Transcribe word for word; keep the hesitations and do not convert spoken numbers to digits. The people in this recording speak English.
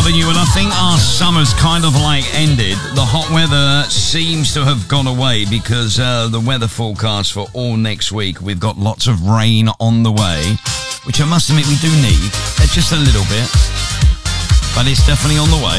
Avenue, and I think our summer's kind of like ended. The hot weather seems to have gone away because uh, the weather forecast for all next week, we've got lots of rain on the way, which I must admit we do need, uh, just a little bit, but it's definitely on the way.